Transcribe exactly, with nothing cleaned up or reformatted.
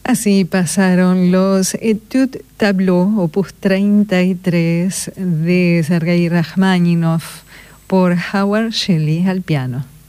Así pasaron los Etudes Tableau, opus treinta y tres de Sergei Rachmaninoff, por Howard Shelley al piano.